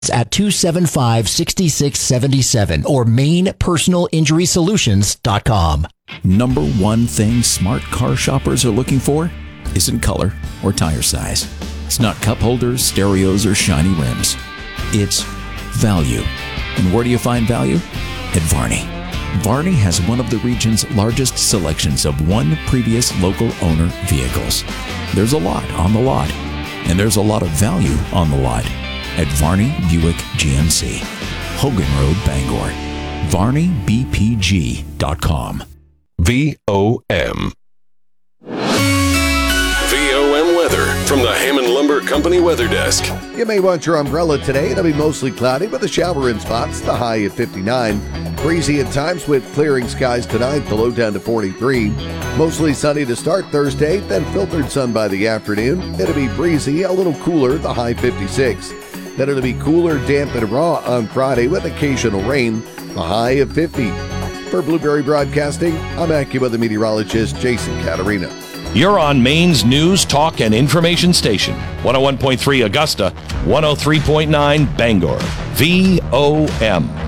at 275-6677 or mainpersonalinjurysolutions.com. Number one thing smart car shoppers are looking for isn't color or tire size. It's not cup holders, stereos, or shiny rims. It's value. And where do you find value? At Varney. Varney has one of the region's largest selections of one previous local owner vehicles. There's a lot on the lot, and there's a lot of value on the lot at Varney Buick GMC, Hogan Road, Bangor. VarneyBPG.com. VOM. VOM weather from the Hammond Lumber Company Weather Desk. You may want your umbrella today. It'll be mostly cloudy with a shower in spots, the high at 59. Breezy at times with clearing skies tonight, the low down to 43. Mostly sunny to start Thursday, then filtered sun by the afternoon. It'll be breezy, a little cooler, the high 56. Then it'll be cooler, damp, and raw on Friday with occasional rain, the high of 50. For Blueberry Broadcasting, I'm AccuWeather meteorologist Jason Caterina. You're on Maine's news, talk, and information station. 101.3 Augusta, 103.9 Bangor. VOM.